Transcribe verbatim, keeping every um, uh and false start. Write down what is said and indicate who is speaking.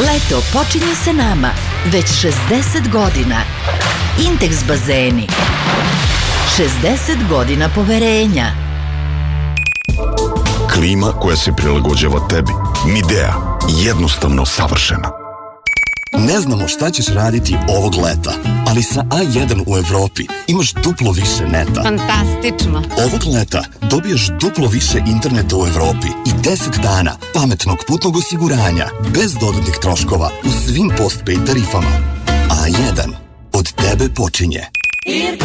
Speaker 1: Leto počinje sa nama već šezdeset godina. Intex bazeni. šezdeset godina poverenja.
Speaker 2: Klima koja se prilagođava tebi. Midea. Jednostavno savršena.
Speaker 3: Ne znamo šta ćeš raditi ovog leta, ali sa A jedan u Evropi imaš duplo više neta.
Speaker 4: Fantastično.
Speaker 3: Ovog leta dobiješ duplo više interneta u Evropi i deset dana pametnog putnog osiguranja bez dodatnih troškova u svim postpaid tarifama. A jedan od tebe počinje.